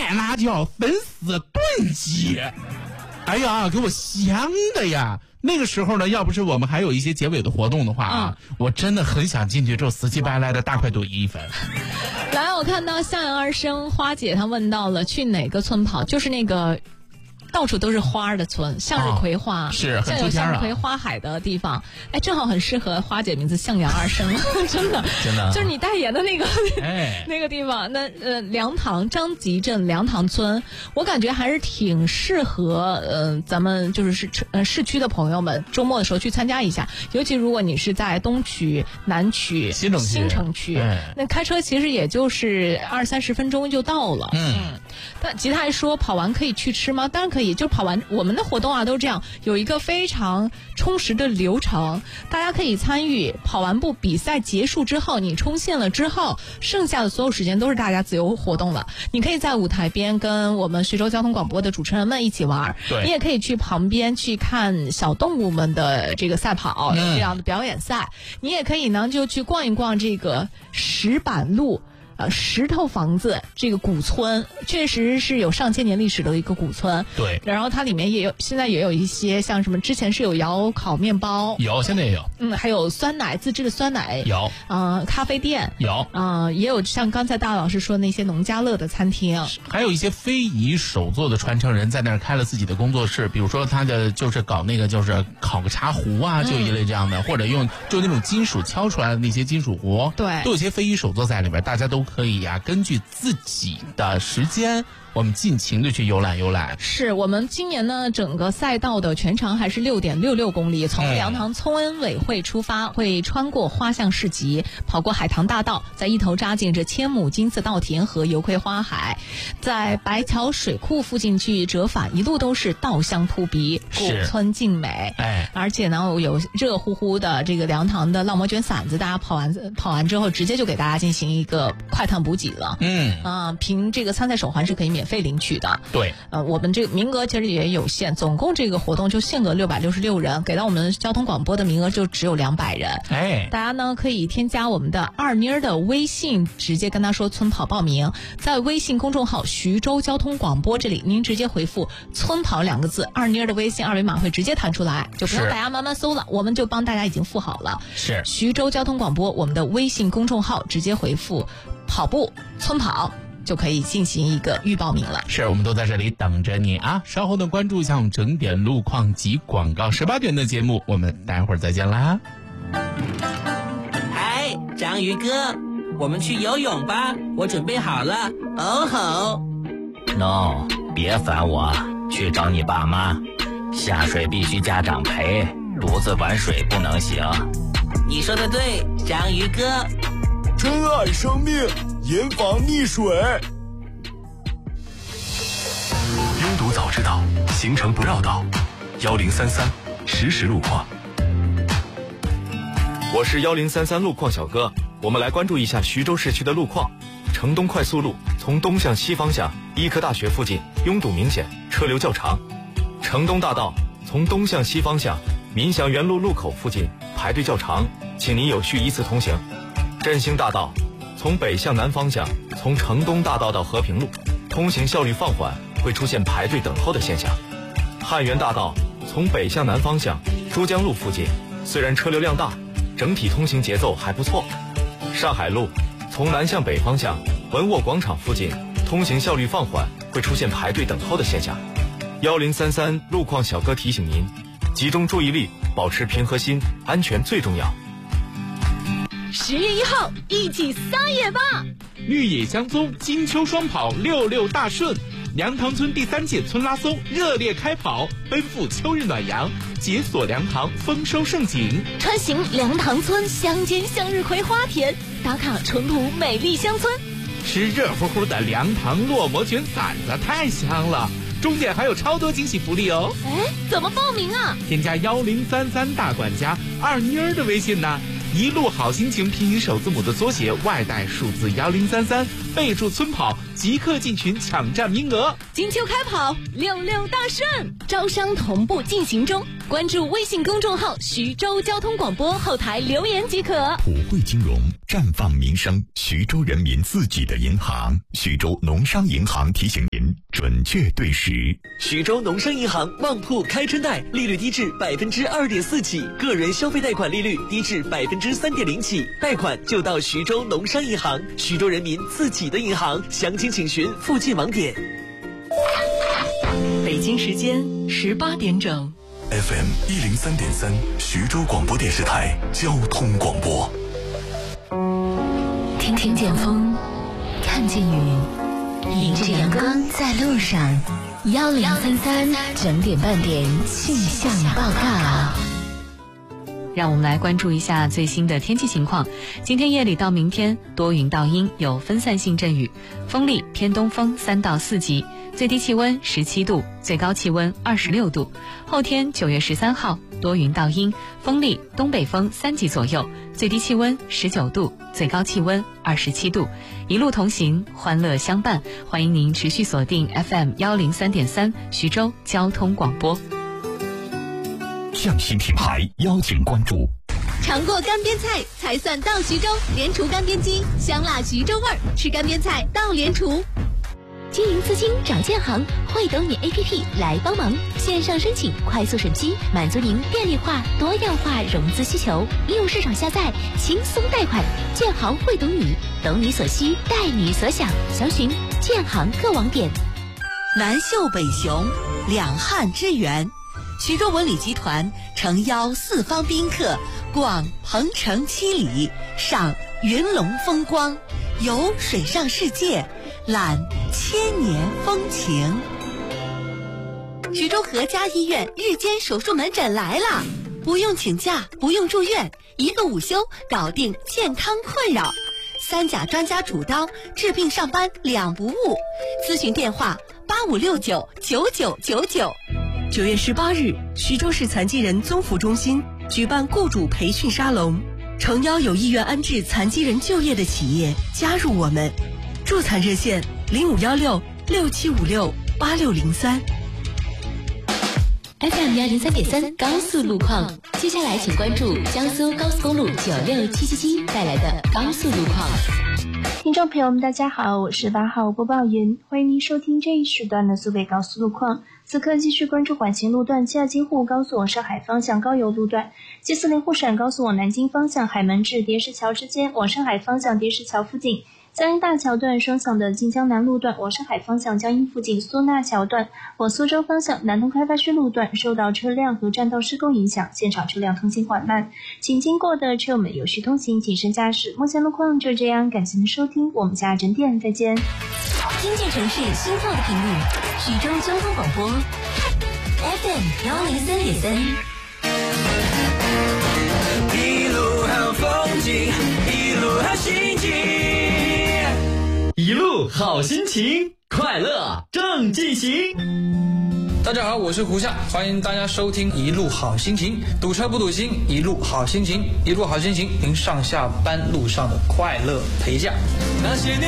甜辣椒粉丝炖鸡，哎呀，给我香的呀！那个时候呢，要不是我们还有一些结尾的活动的话啊，我真的很想进去之后死乞白赖的大快朵颐一番。 来，我看到向阳而生花姐她问到了去哪个村跑，就是那个到处都是花的村，向日葵花， 是很像有向日葵花海的地方，哎，正好很适合花姐名字向阳而生，真的，就是你代言的那个那个地方。那梁塘张集镇梁塘村，我感觉还是挺适合咱们就是市区的朋友们周末的时候去参加一下，尤其如果你是在东区、南区、新城区，那开车其实也就是20-30分钟就到了。但吉他还说跑完可以去吃吗？当然可以，就跑完我们的活动啊都这样，有一个非常充实的流程，大家可以参与。跑完步比赛结束之后，你冲线了之后，剩下的所有时间都是大家自由活动了。你可以在舞台边跟我们徐州交通广播的主持人们一起玩，你也可以去旁边去看小动物们的这个赛跑，这样的表演赛。你也可以呢就去逛一逛这个石板路。石头房子这个古村确实是有上千年历史的一个古村， 对。 然后它里面现在也有一些像什么，之前是有窑烤面包， 有，现在也有， 还有酸奶，自制的酸奶有， 咖啡店有， 也有像刚才大老师说那些农家乐的餐厅， 还有一些非遗手作的传承人在那儿开了自己的工作室，比如说他的就是搞那个就是烤个茶壶啊，就一类这样的，或者就那种金属敲出来的那些金属壶， 对， 都有些非遗手作在里边，大家都可以根据自己的时间，我们尽情的去游览游览。 是我们今年呢，整个赛道的全长还是6.66公里，从梁塘村委会出发，会穿过花巷市集，跑过海棠大道，在一头扎进这千亩金色稻田和油葵花海，在白桥水库附近去折返，一路都是稻香扑鼻，古村静美。而且呢，有热乎乎的这个梁塘的浪模卷馓子，大家跑完之后，直接就给大家进行一个快碳补给了。凭这个参赛手环是可以免费领取的。 对， 我们这个名额其实也有限，总共这个活动就限额666人，给到我们交通广播的名额就只有200人。大家呢可以添加我们的二妮的微信，直接跟他说村跑报名，在微信公众号徐州交通广播这里，您直接回复村跑2个字，二妮的微信二维码会直接弹出来，就不用大家慢慢搜了，我们就帮大家已经附好了。 是徐州交通广播我们的微信公众号，直接回复跑步村跑就可以进行一个预报名了。 是，我们都在这里等着你啊！稍后的关注一下我们整点路况及广告，18点的节目我们待会儿再见啦。 嗨，章鱼哥，我们去游泳吧，我准备好了。哦吼 No， 别烦我，去找你爸妈。下水必须家长陪，独自玩水不能行。 你说的对，章鱼哥。 珍爱生命，严防溺水。 拥堵早知道，行程不绕道。1033实时路况。我是1033路况小哥，我们来关注一下徐州市区的路况。城东快速路从东向西方向，医科大学附近拥堵明显，车流较长。城东大道从东向西方向，民祥园路路口附近排队较长，请您有序依次通行。振兴大道从北向南方向，从城东大道到和平路，通行效率放缓，会出现排队等候的现象。汉源大道从北向南方向，珠江路附近虽然车流量大，整体通行节奏还不错。上海路从南向北方向，文沃广场附近通行效率放缓，会出现排队等候的现象。1033路况小哥提醒您，集中注意力，保持平和心，安全最重要。 10月1号，一起撒野吧！ 绿野香踪，金秋双跑66大顺，梁塘村第3届村拉松热烈开跑，奔赴秋日暖阳，解锁梁塘丰收盛景。 穿行梁塘村乡间向日葵花田，打卡淳朴美丽乡村， 吃热乎乎的梁塘烙馍卷馓子太香了，终点还有超多惊喜福利哦！ 怎么报名啊？ 添加1033大管家二妮儿的微信呢，一路好心情拼音首字母的缩写，外带数字1033，备注村跑， 即刻进群抢占名额。 金秋开跑，66大顺，招商同步进行中。关注微信公众号徐州交通广播，后台留言即可。 普惠金融绽放民生，徐州人民自己的银行。徐州农商银行提醒您准确对时。 徐州农商银行旺铺开春贷，利率低至2.4%起，个人消费贷款利率低至3.0%起，贷款就到徐州农商银行，徐州人民自己的银行。详情请询附近网点。 北京时间18点整。 FM 103.3，徐州广播电视台交通广播。 听见风，看见雨，迎着阳光在路上。1033整点半点气象报告。 让我们来关注一下最新的天气情况。今天夜里到明天多云到阴，有分散性阵雨，风力偏东风3到4级，最低气温17度，最高气温26度。后天9月13号多云到阴，风力东北风3级左右，最低气温19度，最高气温27度。一路同行，欢乐相伴，欢迎您持续锁定 FM 103.3徐州交通广播。 匠心品牌邀请关注。 尝过干煸菜才算到徐州，联厨干煸机，香辣徐州味儿，吃干煸菜到联厨。 经营资金找建行，会懂你 APP 来帮忙，线上申请，快速审批，满足您便利化、多样化融资需求。应用市场下载，轻松贷款。建行会懂你，懂你所需，带你所想。详询建行各网点。 南秀北雄，两汉之源。徐州文旅集团诚邀四方宾客逛鹏城七里，赏云龙风光，游水上世界，览千年风情。 徐州和家医院日间手术门诊来了， 不用请假，不用住院，一个午休搞定健康困扰。3甲专家主刀，治病上班2不误。咨询电话85699999。 9月18日，徐州市残疾人综辅中心举办雇主培训沙龙，诚邀有意愿安置残疾人就业的企业加入我们。助残热线051667568603。 FM 103.3高速路况，接下来请关注江苏高速公路96777带来的高速路况。 听众朋友们，大家好，我是8号播报员，欢迎您收听这一时段的苏北高速路况。此刻继续关注缓行路段7号京沪高速往上海方向高邮路段，740沪陕高速往南京方向海门至叠石桥之间，往上海方向叠石桥附近。江阴大桥段双向的晋江南路段往上海方向江阴附近苏纳桥段往苏州方向南通开发区路段受到车辆和占道施工影响，现场车辆通行缓慢，请经过的车友们有序通行，谨慎驾驶。目前路况就这样，感谢您收听，我们下整点再见。 听见城市心跳的频率，徐州交通广播 FM 103.3。 一路好风景，一路好心情， 一路好心情，快乐正进行。 大家好，我是胡夏，欢迎大家收听一路好心情，堵车不堵心，一路好心情，一路好心情，您上下班路上的快乐陪驾。 那些年